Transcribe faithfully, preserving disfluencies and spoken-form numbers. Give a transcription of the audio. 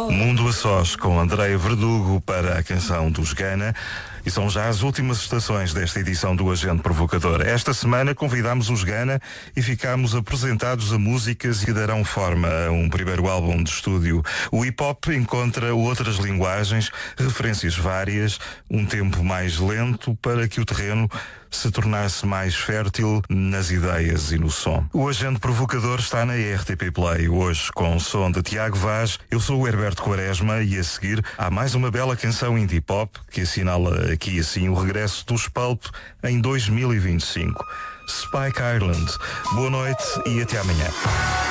Mundo a Sós com Andréia Verdugo para a canção dos Gana. E são já as últimas estações desta edição do Agente Provocador. Esta semana convidámos os Gana e ficámos apresentados a músicas que darão forma a um primeiro álbum de estúdio. O hip-hop encontra outras linguagens, referências várias, um tempo mais lento para que o terreno se tornasse mais fértil nas ideias e no som. O Agente Provocador está na R T P Play, hoje com o som de Tiago Vaz. Eu sou o Herberto Quaresma e a seguir há mais uma bela canção indie pop que assinala aqui assim o regresso dos Pulp em dois mil e vinte e cinco. Spike Ireland. Boa noite e até amanhã.